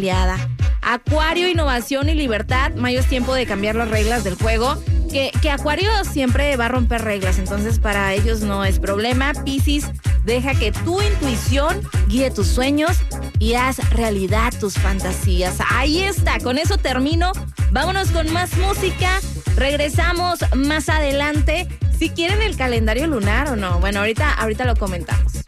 Acuario, innovación y libertad. Mayo es tiempo de cambiar las reglas del juego. Que Acuario siempre va a romper reglas, entonces para ellos no es problema. Piscis, deja que tu intuición guíe tus sueños y haz realidad tus fantasías. Ahí está, con eso termino. Vámonos con más música. Regresamos más adelante. Si quieren el calendario lunar o no. Bueno, ahorita lo comentamos.